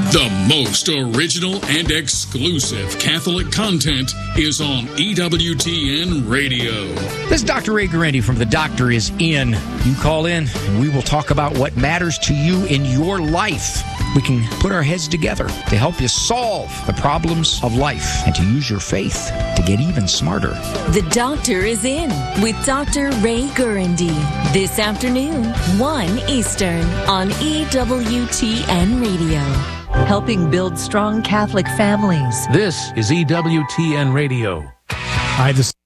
The most original and exclusive Catholic content is on EWTN Radio. This is Dr. Ray Guarendi from The Doctor Is In. You call in, and we will talk about what matters to you in your life. We can put our heads together to help you solve the problems of life and to use your faith to get even smarter. The Doctor Is In with Dr. Ray Guarendi. This afternoon, 1 Eastern on EWTN Radio. Helping build strong Catholic families. This is EWTN Radio. Hi, this